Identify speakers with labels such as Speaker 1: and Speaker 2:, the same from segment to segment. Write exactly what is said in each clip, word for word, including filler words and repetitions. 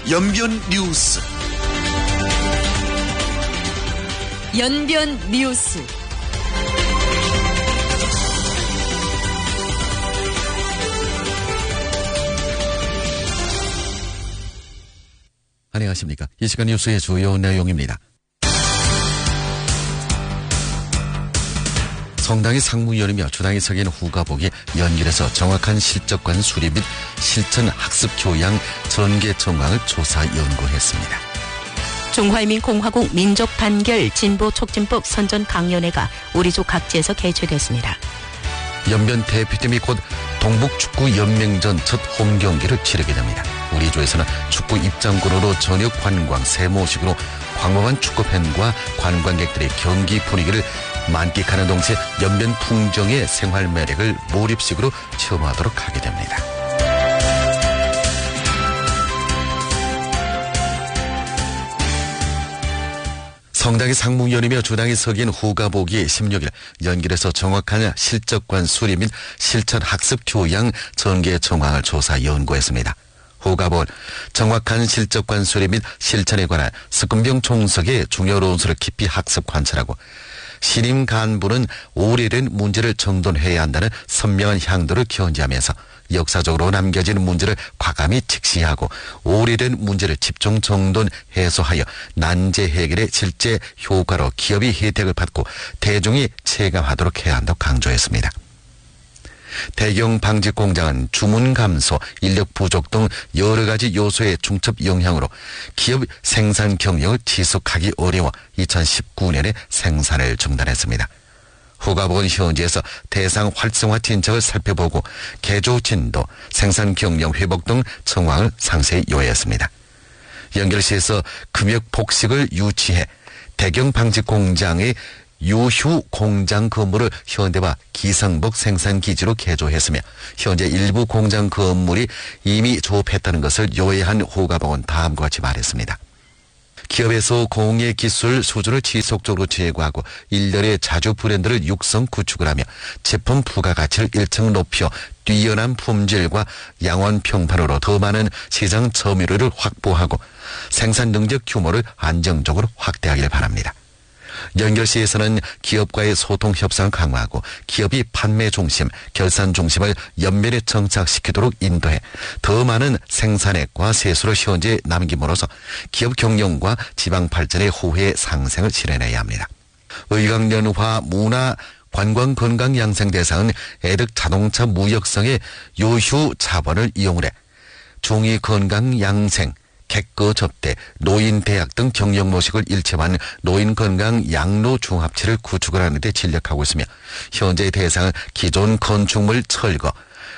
Speaker 1: 연변 뉴스.
Speaker 2: 연변 뉴스.
Speaker 3: 안녕하십니까. 이 시간 뉴스의 주요 내용입니다. 성당이 상무위원이며 주당이 석인 후가복이 연결해서 정확한 실적관 수립 및 실천 학습 교양 전개 정황을 조사 연구했습니다.
Speaker 4: 중화인민공화국 민족단결 진보촉진법 선전 강연회가 우리족 각지에서 개최됐습니다.
Speaker 3: 연변 대표팀이 곧 동북축구연맹전 첫 홈경기를 치르게 됩니다. 우리 조에서는 축구 입장권으로 저녁 관광 세모식으로 광범한 축구팬과 관광객들의 경기 분위기를 만끽하는 동시에 연변 풍정의 생활 매력을 몰입식으로 체험하도록 하게 됩니다. 성당이 상무위원이며 주당이 석인 후가복이 십육 일 연결해서 정확한 실적관 수립 및 실천 학습 교양 전개 정황을 조사 연구했습니다. 후가복은 정확한 실적관 수립 및 실천에 관한 석근병 총석의 중요 논술을 깊이 학습 관찰하고 신임 간부는 오래된 문제를 정돈해야 한다는 선명한 향도를 견지하면서 역사적으로 남겨진 문제를 과감히 직시하고 오래된 문제를 집중 정돈 해소하여 난제 해결의 실제 효과로 기업이 혜택을 받고 대중이 체감하도록 해야 한다고 강조했습니다. 대경 방직 공장은 주문 감소, 인력 부족 등 여러 가지 요소의 중첩 영향으로 기업 생산 경영을 지속하기 어려워 이천십구 년에 생산을 중단했습니다. 후가복은 현지에서 대상 활성화 진척을 살펴보고 개조 진도, 생산 경영 회복 등 정황을 상세히 요약했습니다. 연결시에서 금역 폭식을 유치해 대경 방직 공장의 유휴 공장 건물을 현대화 기성복 생산기지로 개조했으며 현재 일부 공장 건물이 이미 조업했다는 것을 요해한 후가복은 다음과 같이 말했습니다. 기업에서 공예 기술 수준을 지속적으로 제고하고 일련의 자주 브랜드를 육성 구축을 하며 제품 부가가치를 일층 높여 뛰어난 품질과 양원 평판으로 더 많은 시장 점유율을 확보하고 생산 능력 규모를 안정적으로 확대하길 바랍니다. 연결시에서는 기업과의 소통 협상을 강화하고 기업이 판매 중심, 결산 중심을 연면에 정착시키도록 인도해 더 많은 생산액과 세수를 현재에 남김으로써 기업 경영과 지방 발전의 후회 상생을 실현해야 합니다. 의강연화 문화 관광 건강 양생 대상은 애득 자동차 무역성의 요휴 자본을 이용을 해 중위 건강 양생, 객거 접대, 노인대학 등 경영 모식을 일체화한 노인건강 양로종합체를 구축을 하는 데 진력하고 있으며 현재의 대상은 기존 건축물 철거,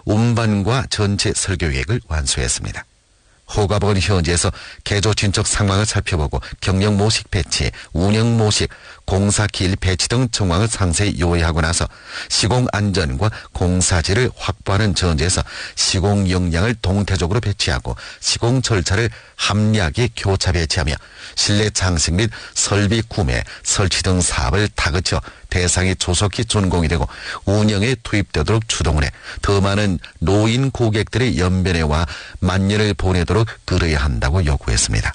Speaker 3: 운반과 전체 설계 계획을 완수했습니다. 후가복은 현지에서 개조 진척 상황을 살펴보고 경영 모식 배치, 운영 모식, 공사 길 배치 등 정황을 상세히 요약하고 나서 시공 안전과 공사지를 확보하는 전제에서 시공 역량을 동태적으로 배치하고 시공 절차를 합리하게 교차 배치하며 실내 장식 및 설비 구매, 설치 등 사업을 다그쳐 대상이 조속히 준공이 되고 운영에 투입되도록 추동을 해 더 많은 노인 고객들의 연변에 와 만년을 보내도록 그려야 한다고 요구했습니다.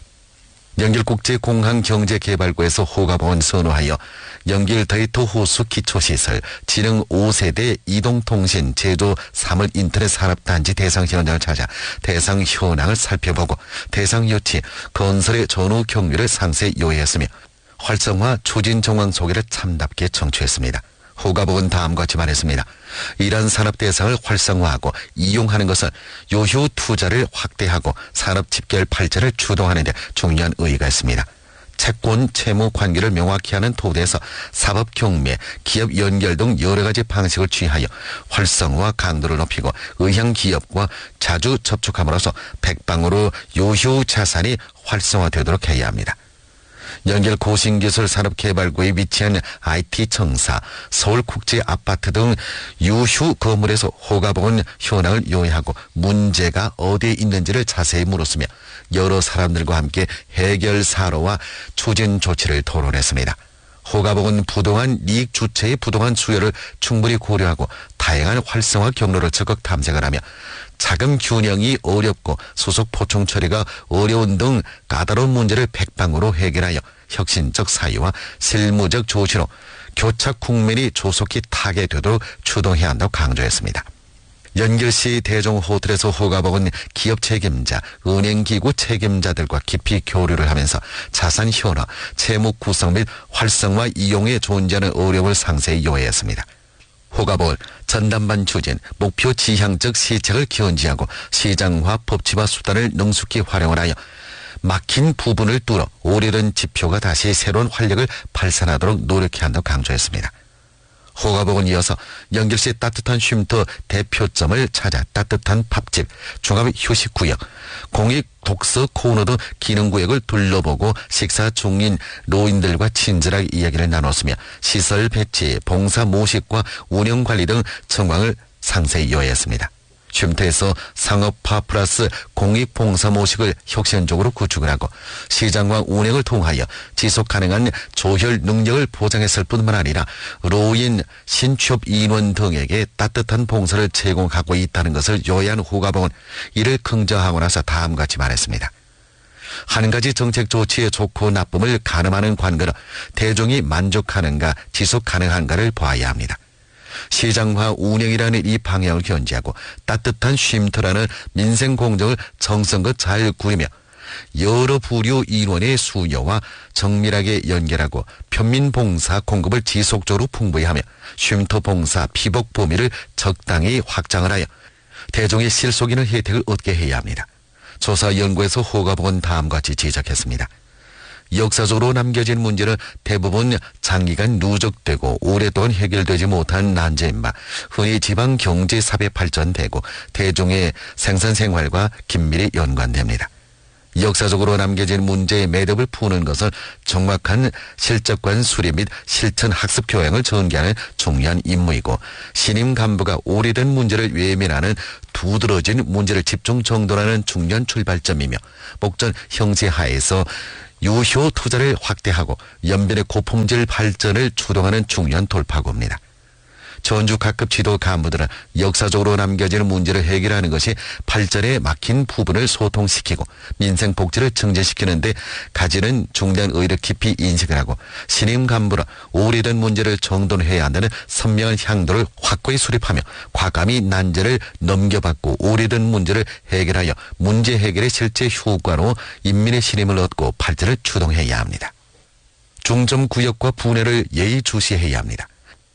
Speaker 3: 연길국제공항경제개발구에서 후가복은 선호하여 연길 데이터 호수 기초시설, 지능 오 세대 이동통신, 제조 사물 인터넷 산업단지 대상 현장을 찾아 대상 현황을 살펴보고 대상 여치, 건설의 전후 경로를 상세히 요약했으며 활성화 추진 정황 소개를 참답게 청취했습니다. 후가복은 다음과 같이 말했습니다. 이러한 산업 대상을 활성화하고 이용하는 것은 요휴 투자를 확대하고 산업 집결 발전을 주동하는 데 중요한 의의가 있습니다. 채권, 채무 관계를 명확히 하는 토대에서 사법 경매, 기업 연결 등 여러 가지 방식을 취하여 활성화 강도를 높이고 의향 기업과 자주 접촉함으로써 백방으로 요휴 자산이 활성화되도록 해야 합니다. 연결 고신기술산업개발구에 위치한 아이티 청사, 서울국제아파트 등 유휴 건물에서 후가복은 현황을 요약하고 문제가 어디에 있는지를 자세히 물었으며 여러 사람들과 함께 해결 사로와 추진 조치를 토론했습니다. 후가복은 부동산 이익 주체의 부동산 수요를 충분히 고려하고 다양한 활성화 경로를 적극 탐색을 하며 자금 균형이 어렵고 소속 포총 처리가 어려운 등 까다로운 문제를 백방으로 해결하여 혁신적 사유와 실무적 조치로 교착 국면이 조속히 타개되도록 추동해야 한다고 강조했습니다. 연결시 대종호텔에서 호가복은 기업 책임자, 은행기구 책임자들과 깊이 교류를 하면서 자산 현황, 채무 구성 및 활성화 이용에 존재하는 어려움을 상세히 요해했습니다. 호가복은 전담반 추진, 목표 지향적 시책을 견지하고 시장화, 법치화 수단을 능숙히 활용을 하여 막힌 부분을 뚫어 오래된 지표가 다시 새로운 활력을 발산하도록 노력해야 한다고 강조했습니다. 호가복은 이어서 연결시 따뜻한 쉼터 대표점을 찾아 따뜻한 밥집, 종합휴식구역, 공익 독서 코너 등 기능구역을 둘러보고 식사 중인 노인들과 친절하게 이야기를 나눴으며 시설 배치, 봉사 모식과 운영관리 등 정황을 상세히 요했습니다. 쉼터에서 상업화 플러스 공익봉사 모식을 혁신적으로 구축을 하고 시장과 운영을 통하여 지속가능한 조혈 능력을 보장했을 뿐만 아니라 노인, 신취업 인원 등에게 따뜻한 봉사를 제공하고 있다는 것을 요해한 호가복은 이를 긍정하고 나서 다음과 같이 말했습니다. 한 가지 정책 조치의 좋고 나쁨을 가늠하는 관건은 대중이 만족하는가 지속 가능한가를 봐야 합니다. 시장화 운영이라는 이 방향을 견지하고 따뜻한 쉼터라는 민생 공정을 정성껏 잘 구리며 여러 부류 인원의 수요와 정밀하게 연결하고 편민 봉사 공급을 지속적으로 풍부히 하며 쉼터 봉사 피복 범위를 적당히 확장을 하여 대중의 실속 있는 혜택을 얻게 해야 합니다. 조사 연구에서 호가복은 다음과 같이 지적했습니다. 역사적으로 남겨진 문제는 대부분 장기간 누적되고 오랫동안 해결되지 못한 난제인 바 흔히 지방 경제 사회 발전되고 대중의 생산생활과 긴밀히 연관됩니다. 역사적으로 남겨진 문제의 매듭을 푸는 것은 정확한 실적관 수립 및 실천 학습 교양을 전개하는 중요한 임무이고 신임 간부가 오래된 문제를 외면하는 두드러진 문제를 집중 정돈하는 중요한 출발점이며 목전 형제 하에서 유효 투자를 확대하고 연변의 고품질 발전을 주동하는 중요한 돌파구입니다. 전주 각급 지도 간부들은 역사적으로 남겨지는 문제를 해결하는 것이 발전에 막힌 부분을 소통시키고 민생 복지를 증진시키는 데 가지는 중대한 의의를 깊이 인식을 하고 신임 간부는 오래된 문제를 정돈해야 한다는 선명한 향도를 확고히 수립하며 과감히 난제를 넘겨받고 오래된 문제를 해결하여 문제 해결의 실제 효과로 인민의 신임을 얻고 발전을 추동해야 합니다. 중점 구역과 분해를 예의주시해야 합니다.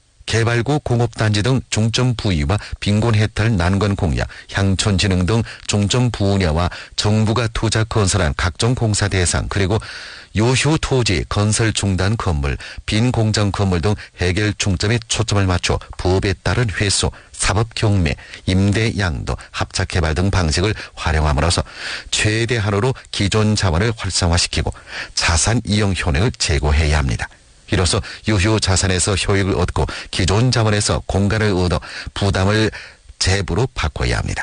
Speaker 3: 개발구 공업단지 등 중점 부위와 빈곤 해탈 난관 공약, 향촌진흥 등 중점 분야와 정부가 투자 건설한 각종 공사 대상 그리고 요효 토지 건설 중단 건물, 빈 공장 건물 등 해결 중점에 초점을 맞춰 법에 따른 회수, 사법 경매, 임대 양도, 합작 개발 등 방식을 활용함으로써 최대한으로 기존 자원을 활성화시키고 자산 이용 효능을 제고해야 합니다. 이로써 유효 자산에서 효익을 얻고 기존 자원에서 공간을 얻어 부담을 재부로 바꿔야 합니다.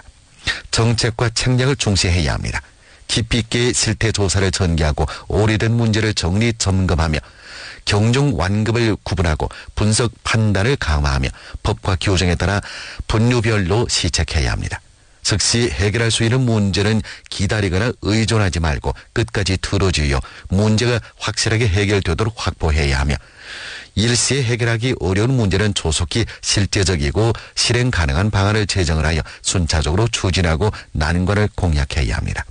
Speaker 3: 정책과 책략을 중시해야 합니다. 깊이 있게 실태 조사를 전개하고 오래된 문제를 정리 점검하며 경중 완급을 구분하고 분석 판단을 강화하며 법과 규정에 따라 분류별로 시책해야 합니다. 즉시 해결할 수 있는 문제는 기다리거나 의존하지 말고 끝까지 들어주어 문제가 확실하게 해결되도록 확보해야 하며 일시에 해결하기 어려운 문제는 조속히 실제적이고 실행 가능한 방안을 제정을 하여 순차적으로 추진하고 난관을 공략해야 합니다.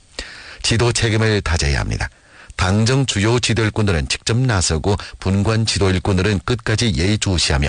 Speaker 3: 지도 책임을 다져야 합니다. 당정 주요 지도일꾼들은 직접 나서고 분관 지도일꾼들은 끝까지 예의주시하며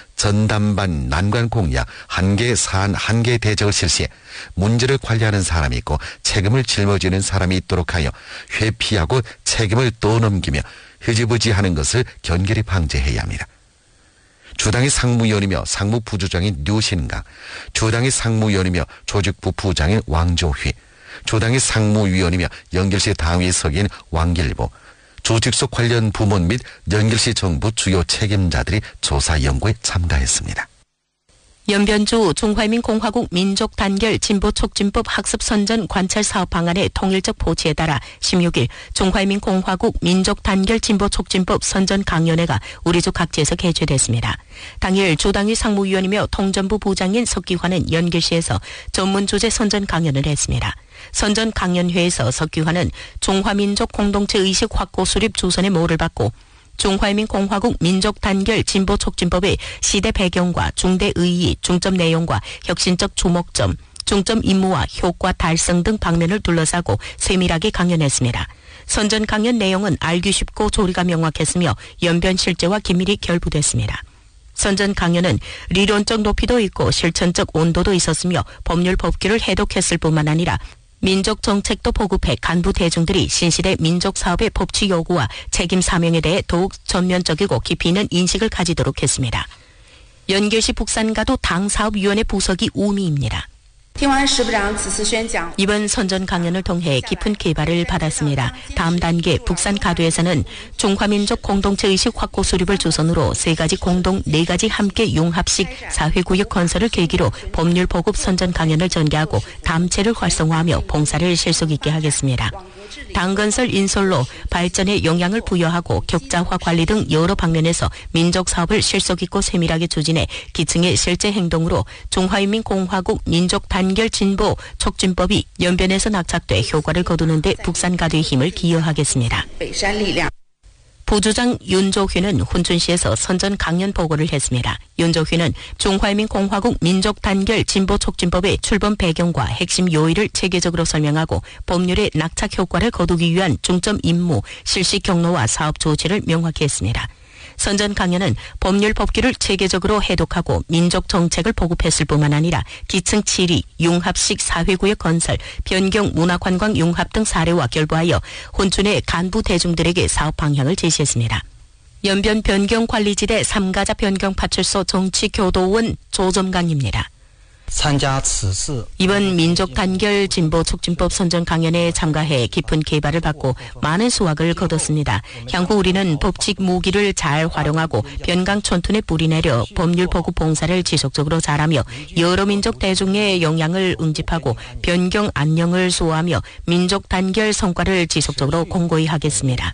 Speaker 3: 전담반 난관 공약, 한계 사안, 한계 대책을 실시해 문제를 관리하는 사람이 있고 책임을 짊어지는 사람이 있도록 하여 회피하고 책임을 떠넘기며 흐지부지하는 것을 견결히 방지해야 합니다. 주당의 상무위원이며 상무부주장인 류신강, 주당의 상무위원이며 조직부 부장인 왕조휘, 주당의 상무위원이며 연결시 당위석인 왕길보, 조직속 관련 부문 및 연결시 정부 주요 책임자들이 조사 연구에 참가했습니다.
Speaker 4: 연변주 중화민공화국 민족단결 진보촉진법 학습선전 관찰 사업 방안의 통일적 보치에 따라 십육 일 중화민공화국 민족단결 진보촉진법 선전 강연회가 우리주 각지에서 개최됐습니다. 당일 주당위 상무위원이며 통전부 부장인 석기환은 연결시에서 전문 주제 선전 강연을 했습니다. 선전 강연회에서 석기환은 중화민족 공동체 의식 확고 수립 주선의 모를 받고 중화민공화국 민족단결 진보촉진법의 시대 배경과 중대 의의, 중점 내용과 혁신적 주목점, 중점 임무와 효과 달성 등 방면을 둘러싸고 세밀하게 강연했습니다. 선전 강연 내용은 알기 쉽고 조리가 명확했으며 연변 실제와 긴밀히 결부됐습니다. 선전 강연은理論적 높이도 있고 실천적 온도도 있었으며 법률 법규를 해독했을 뿐만 아니라 민족 정책도 보급해 간부 대중들이 신시대 민족 사업의 법치 요구와 책임 사명에 대해 더욱 전면적이고 깊이 있는 인식을 가지도록 했습니다. 연결시 북산가도 당사업위원회 부석이 우미입니다. 이번 선전 강연을 통해 깊은 개발을 받았습니다. 다음 단계 북산가도에서는 중화민족 공동체의식 확고 수립을 주선으로 세 가지 공동, 네 가지 함께 융합식 사회구역 건설을 계기로 법률 보급 선전 강연을 전개하고 담체를 활성화하며 봉사를 실속 있게 하겠습니다. 당건설 인솔로 발전에 영향을 부여하고 격자화 관리 등 여러 방면에서 민족 사업을 실속 있고 세밀하게 추진해 기층의 실제 행동으로 중화인민공화국 민족단결 진보 촉진법이 연변에서 낙착돼 효과를 거두는 데 북산가도의 힘을 기여하겠습니다. 부주장 윤조휘는 훈춘시에서 선전 강연 보고를 했습니다. 윤조휘는 중화민공화국 민족단결 진보촉진법의 출범 배경과 핵심 요의를 체계적으로 설명하고 법률의 낙착 효과를 거두기 위한 중점 임무, 실시 경로와 사업 조치를 명확히 했습니다. 선전 강연은 법률 법규를 체계적으로 해독하고 민족 정책을 보급했을 뿐만 아니라 기층 칠 위, 융합식 사회구역 건설, 변경 문화관광 융합 등 사례와 결부하여 혼춘의 간부 대중들에게 사업 방향을 제시했습니다. 연변 변경관리지대 삼가자 변경파출소 정치교도원 조점강입니다. 이번 민족단결 진보촉진법 선전 강연에 참가해 깊은 개발을 받고 많은 수확을 거뒀습니다. 향후 우리는 법칙 무기를 잘 활용하고 변강촌툰에 뿌리 내려 법률 보급 봉사를 지속적으로 잘하며 여러 민족 대중의 영향을 응집하고 변경 안녕을 수호하며 민족단결 성과를 지속적으로 공고히 하겠습니다.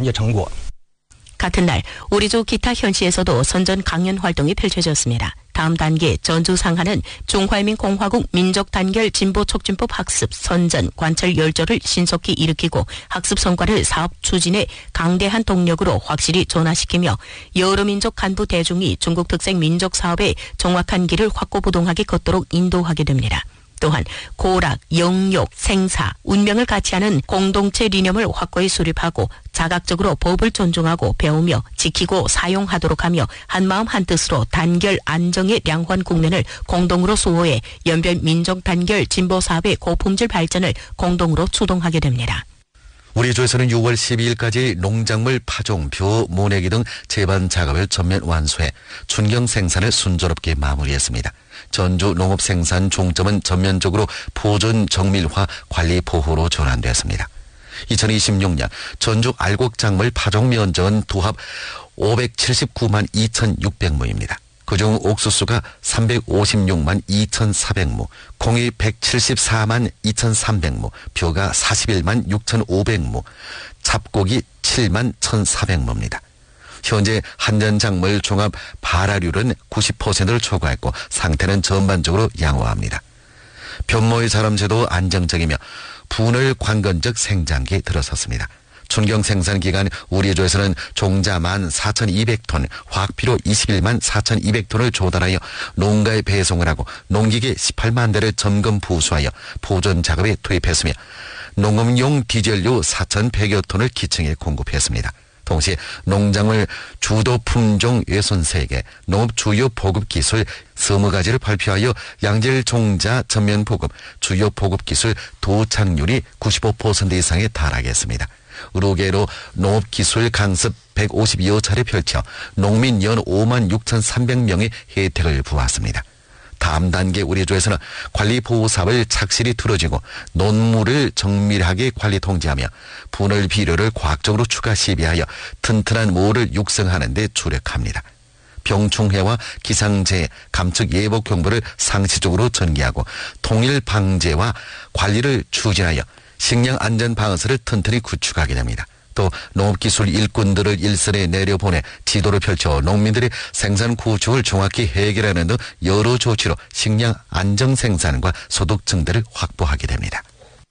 Speaker 4: 같은 날 우리주 기타 현시에서도 선전 강연 활동이 펼쳐졌습니다. 다음 단계 전주 상하는 중화민공화국 민족단결 진보촉진법 학습, 선전, 관철 열조를 신속히 일으키고 학습 성과를 사업 추진에 강대한 동력으로 확실히 전환시키며 여러 민족 간부 대중이 중국 특색 민족 사업의 정확한 길을 확고부동하게 걷도록 인도하게 됩니다. 또한 고락, 영욕, 생사, 운명을 같이 하는 공동체 리념을 확고히 수립하고 자각적으로 법을 존중하고 배우며 지키고 사용하도록 하며 한마음 한뜻으로 단결 안정의 량환 국면을 공동으로 수호해 연변 민족단결 진보사업의 고품질 발전을 공동으로 추동하게 됩니다.
Speaker 3: 우리 주에서는 유월 십이일까지 농작물 파종, 벼, 모내기 등 재반 작업을 전면 완수해 춘경 생산을 순조롭게 마무리했습니다. 전주 농업 생산 종점은 전면적으로 포존 정밀화 관리 보호로 전환됐습니다. 이천이십육년 전주 알곡작물 파종 면적은 도합 오백칠십구만 이천육백 무입니다. 그중 옥수수가 삼백오십육만 이천사백 무, 콩이 백칠십사만 이천삼백 무, 벼가 사십일만 육천오백 무, 잡곡이 칠만 천사백 무입니다. 현재 한전작물 종합 발화율은 구십 퍼센트를 초과했고 상태는 전반적으로 양호합니다. 변모의 자람제도 안정적이며 분을 관건적 생장기에 들어섰습니다. 춘경 생산 기간 우리 주에서는 종자 만 사천이백 톤, 화학비료 이십일만 사천이백 톤을 조달하여 농가에 배송을 하고 농기계 십팔만 대를 점검 부수하여 보존 작업에 투입했으며 농업용 디젤유 사천백여 톤을 기층에 공급했습니다. 동시에 농작물 주도 품종 외손 세 개, 농업 주요 보급 기술 스무 가지를 발표하여 양질 종자 전면 보급, 주요 보급 기술 도착률이 구십오 퍼센트 이상에 달하게 했습니다. 의료계로 농업기술 강습 백오십이여 차례 펼쳐 농민 연 오만 육천삼백 명의 혜택을 부었습니다. 다음 단계 우리 주에서는 관리 보호 사업을 착실히 틀어지고 논물을 정밀하게 관리 통제하며 분할 비료를 과학적으로 추가 시비하여 튼튼한 모를 육성하는 데 주력합니다. 병충해와 기상재해, 감축 예보 경보를 상시적으로 전개하고 통일 방제와 관리를 추진하여 식량 안전 방어선을 튼튼히 구축하게 됩니다. 또 농업기술 일꾼들을 일선에 내려보내 지도를 펼쳐 농민들의 생산 구축을 정확히 해결하는 등 여러 조치로 식량 안정 생산과 소득 증대를 확보하게 됩니다.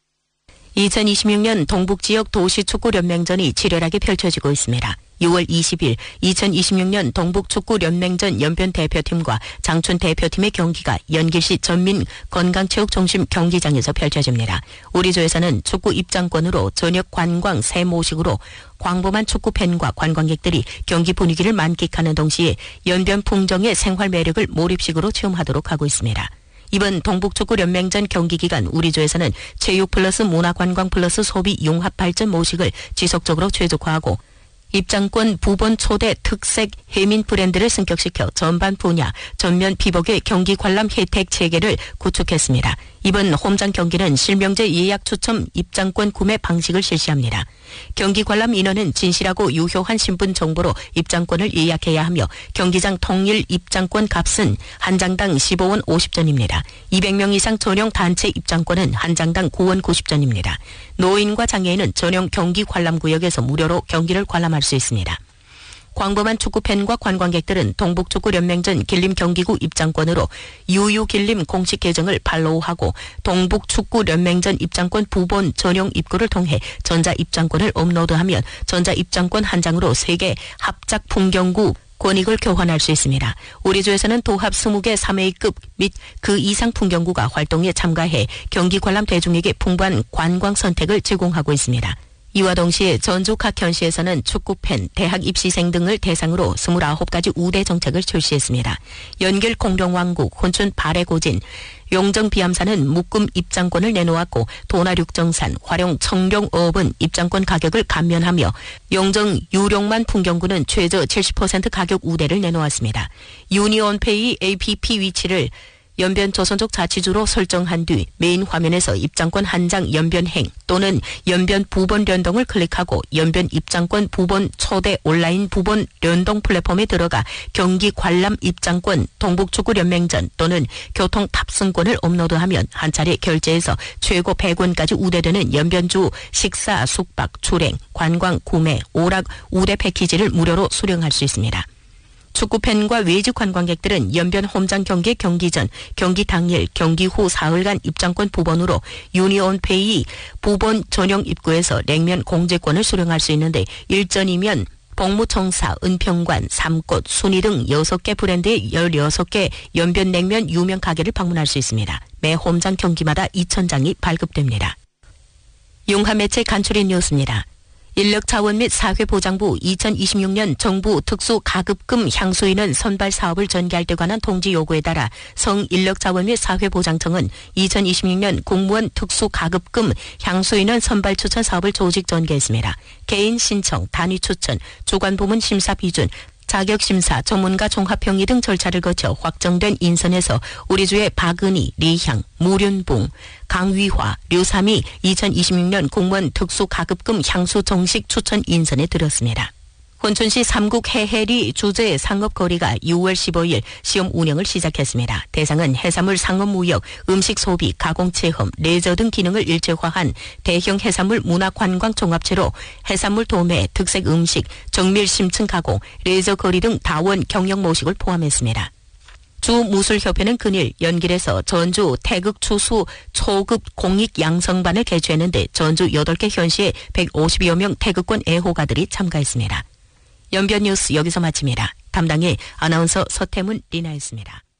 Speaker 4: 이천이십육 년 동북지역 도시축구연맹전이 치열하게 펼쳐지고 있습니다. 유월 이십일 이천이십육 년 동북축구연맹전 연변 대표팀과 장춘 대표팀의 경기가 연길시 전민 건강체육中심 경기장에서 펼쳐집니다. 우리 조에서는 축구 입장권으로 저녁 관광 새 모식으로 광범한 축구팬과 관광객들이 경기 분위기를 만끽하는 동시에 연변 풍경의 생활 매력을 몰입식으로 체험하도록 하고 있습니다. 이번 동북축구연맹전 경기 기간 우리 조에서는 체육 플러스 문화관광 플러스 소비 융합 발전 모식을 지속적으로 최적화하고 입장권 부본 초대 특색 해민 브랜드를 승격시켜 전반 분야 전면 피복의 경기 관람 혜택 체계를 구축했습니다. 이번 홈장 경기는 실명제 예약 추첨 입장권 구매 방식을 실시합니다. 경기 관람 인원은 진실하고 유효한 신분 정보로 입장권을 예약해야 하며 경기장 통일 입장권 값은 한 장당 십오 원 오십 전입니다. 이백 명 이상 전용 단체 입장권은 한 장당 구 원 구십 전입니다. 노인과 장애인은 전용 경기 관람 구역에서 무료로 경기를 관람할 수 있습니다. 광범한 축구팬과 관광객들은 동북축구연맹전 길림경기구 입장권으로 유유길림 공식 계정을 팔로우하고 동북축구연맹전 입장권 부본 전용 입구를 통해 전자입장권을 업로드하면 전자입장권 한 장으로 세계 합작 풍경구 권익을 교환할 수 있습니다. 우리 조에서는 도합 이십 개 삼 A급 및 그 이상 풍경구가 활동에 참가해 경기 관람 대중에게 풍부한 관광 선택을 제공하고 있습니다. 이와 동시에 전주 각현시에서는 축구팬, 대학 입시생 등을 대상으로 이십구 가지 우대 정책을 출시했습니다. 연길 공룡왕국, 혼춘 발해고진, 용정 비암산은 묶음 입장권을 내놓았고 도나륙정산, 화룡 청룡어업은 입장권 가격을 감면하며 용정 유룡만 풍경구는 최저 칠십 퍼센트 가격 우대를 내놓았습니다. 유니온페이 에이피피 위치를 연변 조선족 자치주로 설정한 뒤 메인 화면에서 입장권 한 장 연변행 또는 연변 부본 연동을 클릭하고 연변 입장권 부본 초대 온라인 부본 연동 플랫폼에 들어가 경기 관람 입장권 동북축구연맹전 또는 교통 탑승권을 업로드하면 한 차례 결제해서 최고 백 원까지 우대되는 연변주 식사, 숙박, 출행, 관광, 구매, 오락, 우대 패키지를 무료로 수령할 수 있습니다. 축구팬과 외지 관광객들은 연변 홈장 경기 경기 전, 경기 당일, 경기 후 사흘간 입장권 부본으로 유니온페이 부본 전용 입구에서 냉면 공제권을 수령할 수 있는데 일전이면 복무청사, 은평관, 삼꽃, 순이 등 여섯 개 브랜드의 열여섯 개 연변 냉면 유명 가게를 방문할 수 있습니다. 매 홈장 경기마다 이천 장이 발급됩니다. 융합매체 간추린 뉴스입니다. 인력자원 및 사회보장부 이천이십육 년 정부 특수가급금 향수인원 선발 사업을 전개할 때 관한 통지 요구에 따라 성인력자원 및 사회보장청은 이천이십육 년 공무원 특수가급금 향수인원 선발 추천 사업을 조직 전개했습니다. 개인 신청, 단위 추천, 주관부문 심사 비준, 자격심사, 전문가 종합평의 등 절차를 거쳐 확정된 인선에서 우리주의 박은희, 리향, 무륜붕, 강위화, 류삼이 이천이십육 년 공무원 특수가급금 향수 정식 추천 인선에 들었습니다. 혼춘시 삼국 해해리 주재 상업거리가 유월 십오일 시험 운영을 시작했습니다. 대상은 해산물 상업무역, 음식 소비, 가공체험, 레저 등 기능을 일체화한 대형 해산물 문화관광 종합체로 해산물 도매, 특색 음식, 정밀 심층 가공, 레저 거리 등 다원 경영 모식을 포함했습니다. 주무술협회는 근일 연길에서 전주 태극추수 초급 공익 양성반을 개최했는데 전주 여덟 개 현시에 백오십여 명 태극권 애호가들이 참가했습니다. 연변 뉴스 여기서 마칩니다. 담당의 아나운서 서태문 리나였습니다.